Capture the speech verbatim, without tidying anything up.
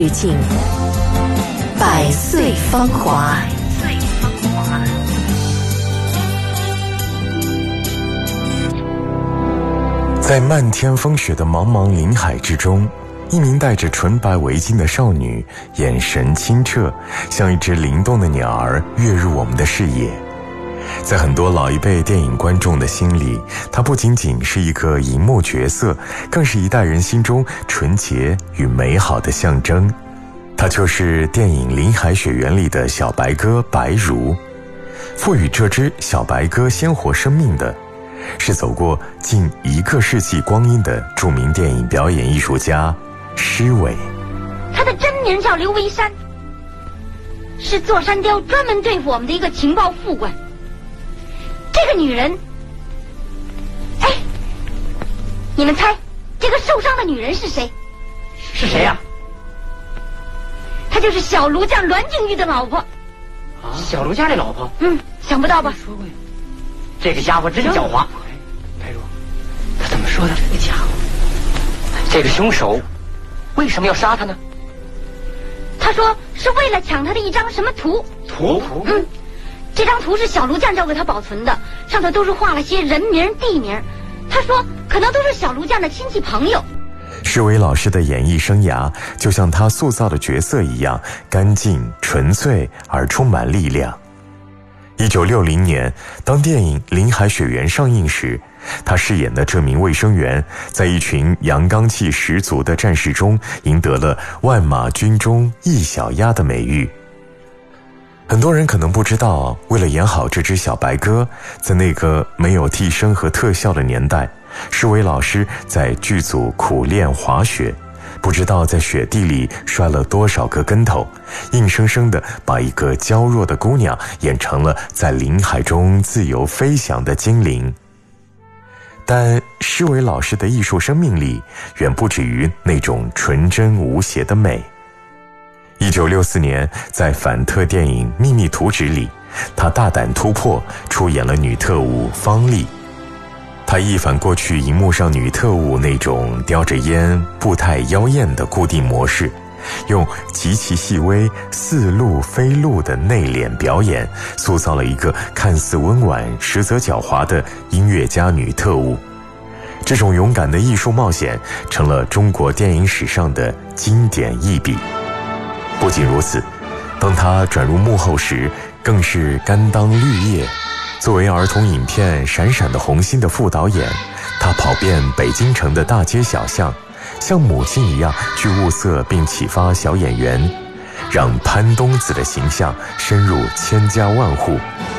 语境，百岁芳华。 在漫天风雪的茫茫林海之中，一名戴着纯白围巾的少女，眼神清澈，像一只灵动的鸟儿跃入我们的视野。在很多老一辈电影观众的心里，她不仅仅是一个荧幕角色，更是一代人心中纯洁与美好的象征。她就是电影《林海雪原》里的小白鸽白如。赋予这只小白鸽鲜活生命的，是走过近一个世纪光阴的著名电影表演艺术家施伟。 他的真名叫刘维山，是座山雕专门对付我们的一个情报副官。这个女人，哎，你们猜这个受伤的女人是谁？ 是谁呀、啊？ 她就是小卢将栾静玉的老婆。 啊，小卢家的老婆？ 嗯，想不到吧？ 说过呀。这个家伙真狡猾。白如，他怎么说的？这个家伙，这个凶手为什么要杀他呢？ 他说是为了抢他的一张什么图。 图？ 嗯，这张图是小卢将交给他保存的，上头都是画了些人名地名。他说可能都是小卢将的亲戚朋友。 施伟老师的演艺生涯就像他塑造的角色一样，干净纯粹而充满力量。一九六零年，当电影《林海雪原》上映时，他饰演的这名卫生员在一群阳刚气十足的战士中赢得了万马军中一小鸭的美誉。很多人可能不知道，为了演好这只小白鸽，在那个没有替身和特效的年代，施伟老师在剧组苦练滑雪，不知道在雪地里摔了多少个跟头，硬生生地把一个娇弱的姑娘演成了在林海中自由飞翔的精灵。但施伟老师的艺术生命力远不止于那种纯真无邪的美。一九六四年，在反特电影《秘密图纸》里，他大胆突破，出演了女特务方丽。他一反过去荧幕上女特务那种叼着烟、步态妖艳的固定模式，用极其细微、似露非露的内敛表演，塑造了一个看似温婉实则狡猾的音乐家女特务。这种勇敢的艺术冒险成了中国电影史上的经典一笔。不仅如此，当他转入幕后时，更是甘当绿叶。作为儿童影片《闪闪的红星》的副导演，他跑遍北京城的大街小巷，像母亲一样去物色并启发小演员，让潘冬子的形象深入千家万户，